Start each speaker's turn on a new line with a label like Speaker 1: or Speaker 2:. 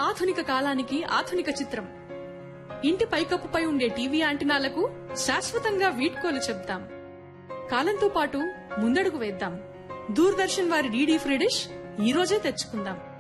Speaker 1: ఆధునిక కాలానికి ఆధునిక చిత్రం. ఇంటి పైకప్పుపై ఉండే టీవీ యాంటెనాలకు శాశ్వతంగా వీడ్కోలు చెప్తాం. కాలంతో పాటు ముందడుగు వేద్దాం. దూరదర్శన్ వారి డీడీ ఫ్రీ డిష్ ఈ రోజే తెచ్చుకుందాం.